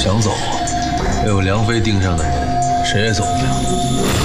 想走，没有梁飞盯上的人，谁也走不了。